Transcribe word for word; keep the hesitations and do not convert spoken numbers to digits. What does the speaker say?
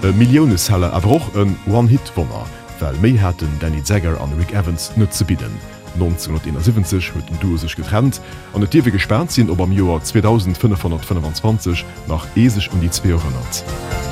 E Milliounenseller awer och en One-Hit-Wonner, well méi hätten Danny Jagger an Rick Evans net ze bieden. neunzehnhunderteinundsiebzig huet den Duo sech getrennt, an et Diewe gesperrt sinn op am Joar zweitausendfünfhundertfünfundzwanzig nach eesig um die zweihundert.